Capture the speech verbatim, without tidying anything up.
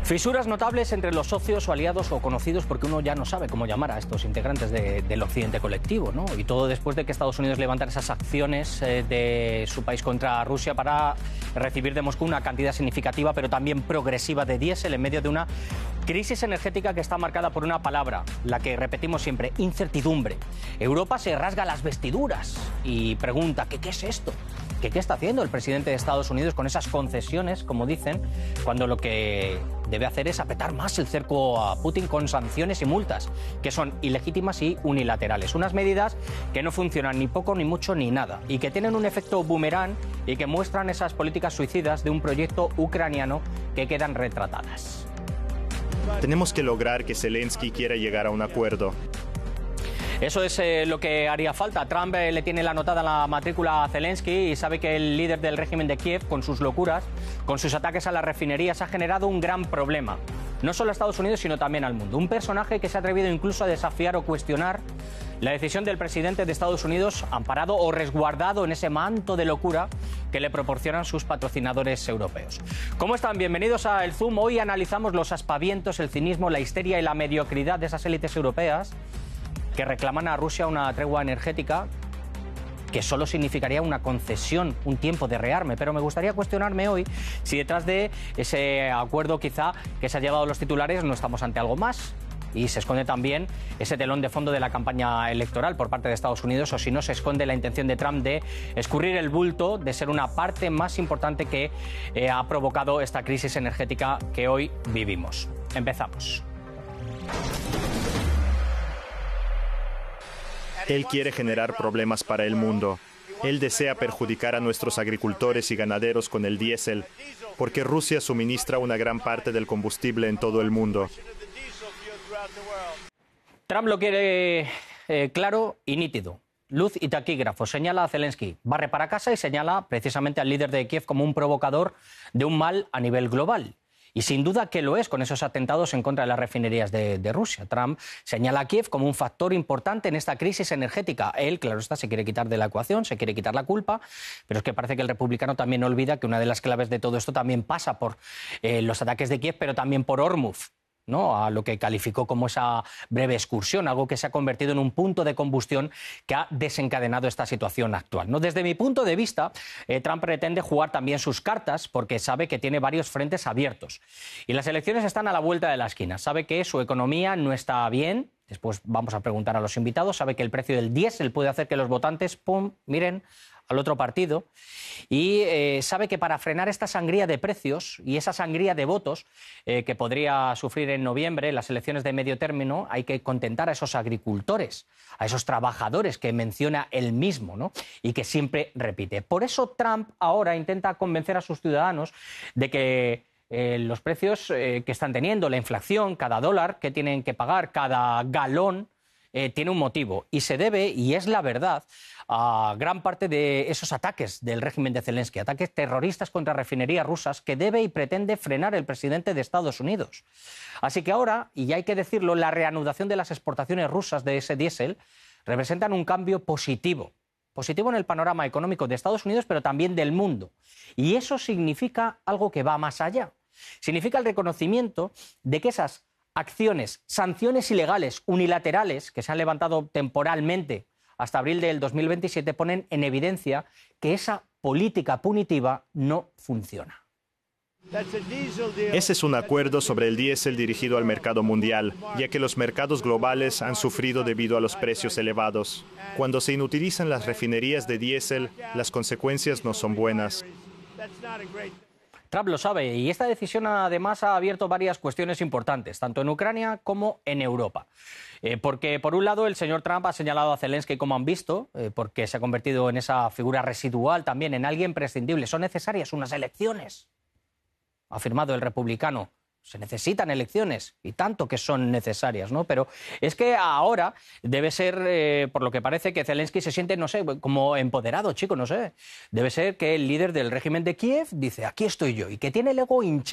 Fisuras notables entre los socios o aliados o conocidos, porque uno ya no sabe cómo llamar a estos integrantes de, del occidente colectivo, ¿no? Y todo después de que Estados Unidos levantara esas acciones eh, de su país contra Rusia para recibir de Moscú una cantidad significativa, pero también progresiva, de diésel en medio de una crisis energética que está marcada por una palabra, la que repetimos siempre: incertidumbre. Europa se rasga las vestiduras y pregunta ¿qué, qué es esto? ¿Qué, ¿Qué está haciendo el presidente de Estados Unidos con esas concesiones, como dicen, cuando lo que debe hacer es apretar más el cerco a Putin con sanciones y multas, que son ilegítimas y unilaterales? Unas medidas que no funcionan ni poco, ni mucho, ni nada, y que tienen un efecto boomerang y que muestran esas políticas suicidas de un proyecto ucraniano que quedan retratadas. Tenemos que lograr que Zelensky quiera llegar a un acuerdo. Eso es eh, lo que haría falta. Trump eh, le tiene la anotada la matrícula a Zelensky y sabe que el líder del régimen de Kiev, con sus locuras, con sus ataques a las refinerías, ha generado un gran problema. No solo a Estados Unidos, sino también al mundo. Un personaje que se ha atrevido incluso a desafiar o cuestionar la decisión del presidente de Estados Unidos, amparado o resguardado en ese manto de locura que le proporcionan sus patrocinadores europeos. ¿Cómo están? Bienvenidos a El Zoom. Hoy analizamos los aspavientos, el cinismo, la histeria y la mediocridad de esas élites europeas que reclaman a Rusia una tregua energética que solo significaría una concesión, un tiempo de rearme. Pero me gustaría cuestionarme hoy si detrás de ese acuerdo quizá que se ha llevado los titulares no estamos ante algo más y se esconde también ese telón de fondo de la campaña electoral por parte de Estados Unidos, o si no se esconde la intención de Trump de escurrir el bulto, de ser una parte más importante que eh, ha provocado esta crisis energética que hoy vivimos. Empezamos. Él quiere generar problemas para el mundo. Él desea perjudicar a nuestros agricultores y ganaderos con el diésel, porque Rusia suministra una gran parte del combustible en todo el mundo. Trump lo quiere eh, claro y nítido. Luz y taquígrafo. Señala a Zelensky, barre para casa, y señala precisamente al líder de Kiev como un provocador de un mal a nivel global. Y sin duda que lo es con esos atentados en contra de las refinerías de, de Rusia. Trump señala a Kiev como un factor importante en esta crisis energética. Él, claro está, se quiere quitar de la ecuación, se quiere quitar la culpa, pero es que parece que el republicano también olvida que una de las claves de todo esto también pasa por eh, los ataques de Kiev, pero también por Hormuz, ¿no? A lo que calificó como esa breve excursión, algo que se ha convertido en un punto de combustión que ha desencadenado esta situación actual, ¿no? Desde mi punto de vista, eh, Trump pretende jugar también sus cartas porque sabe que tiene varios frentes abiertos. Y las elecciones están a la vuelta de la esquina. Sabe que su economía no está bien. Después vamos a preguntar a los invitados. Sabe que el precio del diésel puede hacer que los votantes, pum, miren al otro partido. Y eh, sabe que para frenar esta sangría de precios y esa sangría de votos eh, que podría sufrir en noviembre las elecciones de medio término, hay que contentar a esos agricultores, a esos trabajadores que menciona él mismo, ¿no? Y que siempre repite. Por eso Trump ahora intenta convencer a sus ciudadanos de que eh, los precios eh, que están teniendo, la inflación, cada dólar que tienen que pagar, cada galón, eh, tiene un motivo. Y se debe, y es la verdad, a gran parte de esos ataques del régimen de Zelensky, ataques terroristas contra refinerías rusas que debe y pretende frenar el presidente de Estados Unidos. Así que ahora, y hay que decirlo, la reanudación de las exportaciones rusas de ese diésel representan un cambio positivo. Positivo en el panorama económico de Estados Unidos, pero también del mundo. Y eso significa algo que va más allá. Significa el reconocimiento de que esas acciones, sanciones ilegales, unilaterales, que se han levantado temporalmente hasta abril del dos mil veintisiete, ponen en evidencia que esa política punitiva no funciona. Ese es un acuerdo sobre el diésel dirigido al mercado mundial, ya que los mercados globales han sufrido debido a los precios elevados. Cuando se inutilizan las refinerías de diésel, las consecuencias no son buenas. Trump lo sabe, y esta decisión además ha abierto varias cuestiones importantes, tanto en Ucrania como en Europa. Eh, porque, por un lado, el señor Trump ha señalado a Zelensky, como han visto, eh, porque se ha convertido en esa figura residual también, en alguien prescindible. Son necesarias unas elecciones, ha afirmado el republicano. Se necesitan elecciones, y tanto que son necesarias, ¿no? Pero es que ahora debe ser, eh, por lo que parece, que Zelensky se siente, no sé, como empoderado, chico, no sé. Debe ser que el líder del régimen de Kiev dice, aquí estoy yo, y que tiene el ego hinchado.